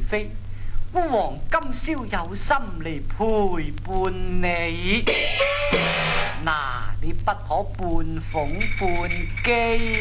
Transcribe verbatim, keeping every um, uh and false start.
妃，孤王今宵有心嚟陪伴你，嗱，你不可半鳳半姬。